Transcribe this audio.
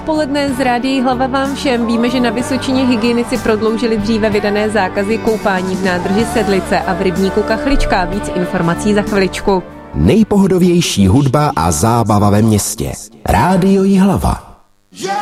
odpoledne z Rádia Jihlava vám všem. Víme, že na Vysočině hygienici prodloužili dříve vydané zákazy koupání v nádrži Sedlice a v rybníku Kachlička. Víc informací za chviličku. Nejpohodovější hudba a zábava ve městě. Rádio Jihlava.